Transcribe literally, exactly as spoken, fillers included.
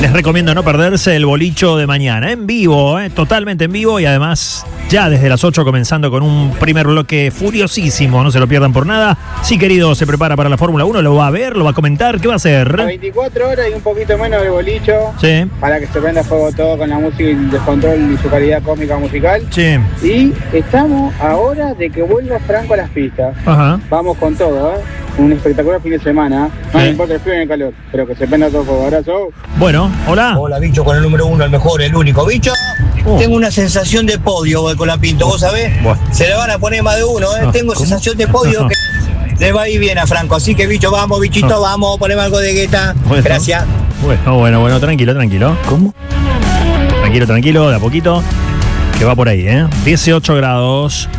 Les recomiendo no perderse el bolicho de mañana, en vivo, eh, totalmente en vivo y además ya desde las ocho comenzando con un primer bloque furiosísimo, no se lo pierdan por nada. Sí, querido, se prepara para la Fórmula uno, lo va a ver, lo va a comentar, ¿qué va a hacer? A veinticuatro horas y un poquito menos de bolicho, sí, para que se prenda fuego todo con la música y el descontrol y su calidad cómica musical. Sí. Y estamos ahora de que vuelva Franco a las pistas. Ajá. Vamos con todo, ¿eh? Un espectacular fin de semana. No Sí. me importa el frío ni el calor, pero que se prenda todo fuego. Abrazo. Bueno, hola. Hola, bicho, con el número uno, el mejor, el único. Bicho, Oh. tengo una sensación de podio con la Pinto, ¿vos sabés? Bueno. Se le van a poner más de uno, ¿eh? No, Tengo ¿cómo? sensación de podio No. que le va a ir bien a Franco. Así que, bicho, vamos, bichito, No. vamos, poneme algo de gueta. Bueno. Gracias. Bueno, bueno, bueno, tranquilo, tranquilo. ¿Cómo? Tranquilo, tranquilo, de a poquito, que va por ahí, ¿eh? dieciocho grados.